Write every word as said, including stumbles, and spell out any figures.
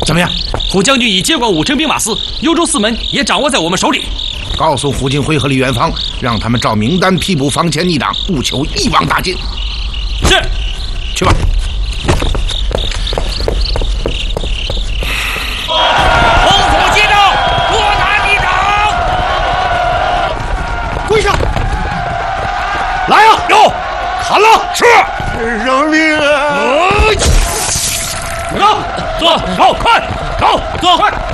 怎么样？胡将军已接管武城兵马司，幽州四门也掌握在我们手里。 告诉胡金辉和李元芳，让他们照名单批捕房前逆党，务求一网打尽。 是， 去吧。 红虎接招，多打逆党！ 跪下！来呀！ 有，砍了！ 是，饶命啊！ 走，走，走，快，走，走，快！